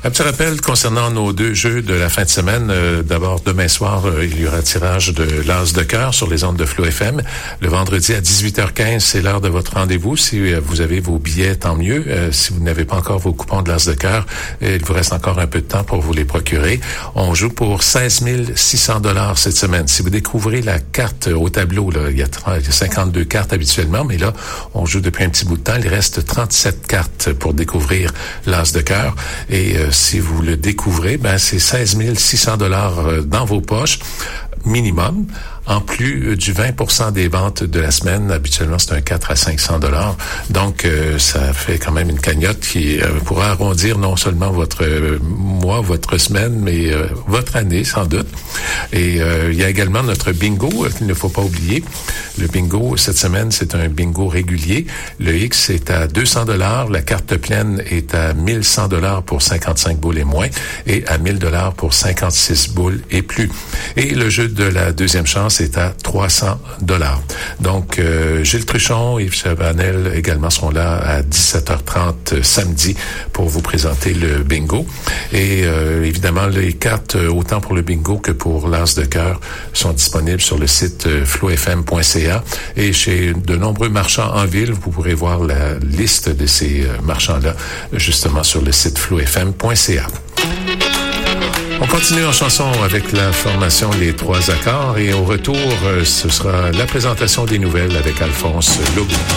Un petit rappel concernant nos deux jeux de la fin de semaine. D'abord, demain soir, il y aura tirage de l'As de cœur sur les ondes de Flow FM. Le vendredi à 18h15, c'est l'heure de votre rendez-vous. Si vous avez vos billets, tant mieux. Si vous n'avez pas encore vos coupons de l'As de cœur, il vous reste encore un peu de temps pour vous les procurer. On joue pour 16 600 $ cette semaine. Si vous découvrez la carte au tableau, là, il y a 52 cartes habituellement, mais là, on joue depuis un petit bout de temps. Il reste 37 cartes pour découvrir l'As de cœur. Et si vous le découvrez, c'est 16 600 $ dans vos poches, minimum. En plus du 20% des ventes de la semaine, habituellement c'est un 4 à 500 $. Donc ça fait quand même une cagnotte qui pourra arrondir non seulement votre mois, votre semaine, mais votre année sans doute. Et il y a également notre bingo qu'il ne faut pas oublier. Le bingo cette semaine, c'est un bingo régulier. Le X est à 200 $, la carte pleine est à 1100 $ pour 55 boules et moins, et à 1000 $ pour 56 boules et plus. Et le jeu de la deuxième chance est à 300 $. Donc, Gilles Truchon et Yves Chavanel également seront là à 17h30 samedi pour vous présenter le bingo. Et évidemment, les cartes, autant pour le bingo que pour l'As de cœur, sont disponibles sur le site flowfm.ca. Et chez de nombreux marchands en ville, vous pourrez voir la liste de ces marchands-là justement sur le site flowfm.ca. On continue en chanson avec la formation Les Trois Accords et au retour, ce sera la présentation des nouvelles avec Alphonse Legault.